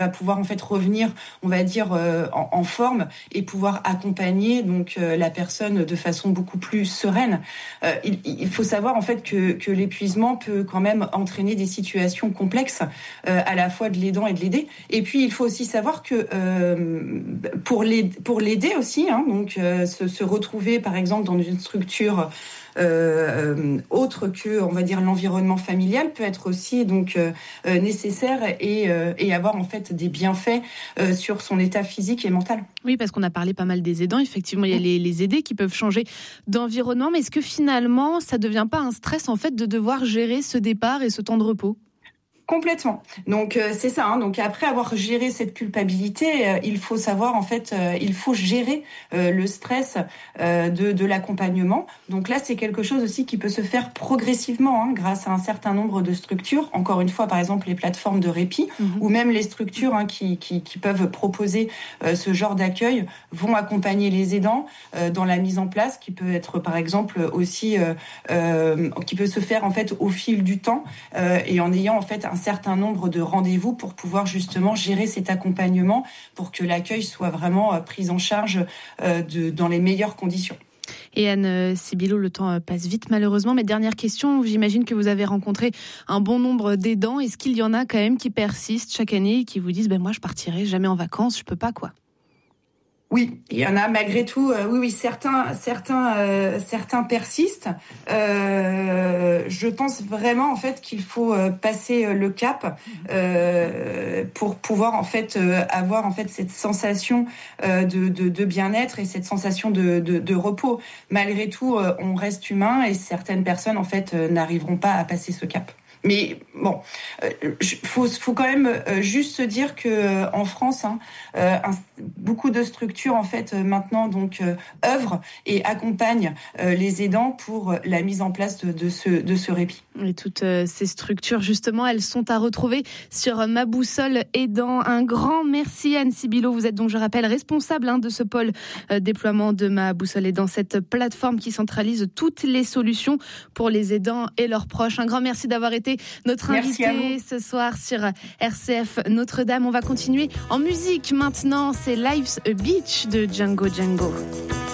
pouvoir en fait revenir, on va dire, en forme et pouvoir accompagner donc la personne de façon beaucoup plus sereine. Il faut savoir en fait que l'épuisement peut quand même entraîner des situations complexes, à la fois de l'aidant et de l'aider. Et puis il faut aussi savoir que pour l'aider aussi, donc se retrouver par exemple dans une structure autre que, on va dire, l'environnement familial peut être aussi donc nécessaire et avoir en fait des bienfaits sur son état physique et mental. Oui, parce qu'on a parlé pas mal des aidants. Effectivement, il y a les aidés qui peuvent changer d'environnement. Mais est-ce que finalement, ça ne devient pas un stress en fait de devoir gérer ce départ et ce temps de repos ? Complètement. Donc c'est ça. Donc après avoir géré cette culpabilité, il faut savoir en fait, il faut gérer le stress de l'accompagnement. Donc là, c'est quelque chose aussi qui peut se faire progressivement grâce à un certain nombre de structures. Encore une fois, par exemple les plateformes de répit ou même les structures qui peuvent proposer ce genre d'accueil vont accompagner les aidants dans la mise en place, qui peut être par exemple aussi qui peut se faire en fait au fil du temps et en ayant en fait un certain nombre de rendez-vous pour pouvoir justement gérer cet accompagnement pour que l'accueil soit vraiment pris en charge dans les meilleures conditions. Et Anne Sibilo, le temps passe vite malheureusement. Mais dernière question, j'imagine que vous avez rencontré un bon nombre d'aidants. Est-ce qu'il y en a quand même qui persistent chaque année et qui vous disent moi je partirai jamais en vacances, je peux pas quoi ? Oui, il y en a malgré tout. Oui, certains persistent. Je pense vraiment en fait qu'il faut passer le cap pour pouvoir en fait avoir en fait cette sensation de bien-être et cette sensation de repos. Malgré tout, on reste humain et certaines personnes en fait n'arriveront pas à passer ce cap. Mais bon, faut quand même juste se dire que en France, beaucoup de structures en fait maintenant donc œuvrent et accompagnent les aidants pour la mise en place de ce répit. Et toutes ces structures justement, elles sont à retrouver sur Ma Boussole Aidant. Un grand merci Anne Sibilo. Vous êtes donc, je rappelle, responsable de ce pôle déploiement de Ma Boussole Aidant, cette plateforme qui centralise toutes les solutions pour les aidants et leurs proches. Un grand merci d'avoir été notre invité ce soir sur RCF Notre-Dame. On va continuer en musique maintenant. C'est Life's a Beach de Django Django.